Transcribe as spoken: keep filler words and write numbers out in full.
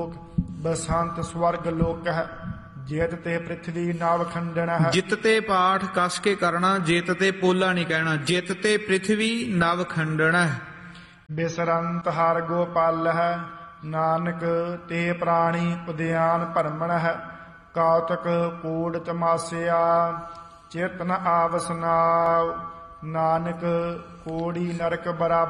ਬਸੰਤ ਸਵਰਗ ਲੋਕ ਹੈ, ਜੇਤ ਤੇ ਪ੍ਰਿਥਵੀ ਨਵ ਖੰਡਨ ਹੈ। ਜਿਤ ਤੇ ਪਾਠ ਕਸ ਕੇ ਕਰਨਾ, ਜਿਤ ਤੇ ਪੋਲਾ ਨਹੀਂ ਕਹਿਣਾ। ਜਿਤ ਤੇ ਪ੍ਰਿਥਵੀ ਨਵ ਖੰਡਨ ਹੈ। ਬਿਸਰੰਤ ਹਰ ਗੋਪਾਲ ਹੈ, ਨਾਨਕ ਤੇ ਪ੍ਰਾਣੀ ਉਦਿਆਨ ਭਰਮਣ ਹੈ। ਕੌਤਕ ਕੂੜ ਤਮਾਸਿਆ, ਚਿਤ ਨ ਆਵਸਨਾਵ, ਨਾਨਕ ਕੋੜੀ ਨਰਕ ਬਰਾਬਰ